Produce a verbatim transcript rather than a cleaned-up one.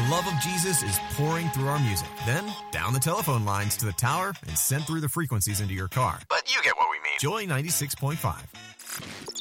love of Jesus is pouring through our music. Then, down the telephone lines to the tower and sent through the frequencies into your car. But you get what we mean. Joy ninety-six point five.